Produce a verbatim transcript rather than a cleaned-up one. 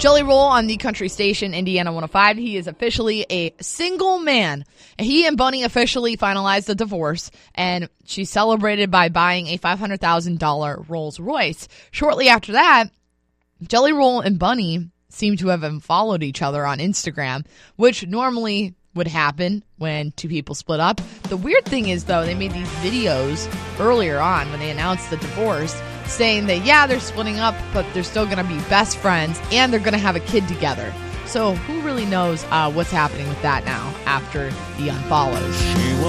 Jelly Roll on the country station, Indiana one oh five. He is officially a single man. He and Bunny officially finalized the divorce, and she celebrated by buying a five hundred thousand dollars Rolls Royce. Shortly after that, Jelly Roll and Bunny seem to have unfollowed each other on Instagram, which normally would happen when two people split up. The weird thing is, though, they made these videos earlier on when they announced the divorce saying that, yeah, they're splitting up, but they're still going to be best friends and they're going to have a kid together. So who really knows uh, what's happening with that now after the unfollows?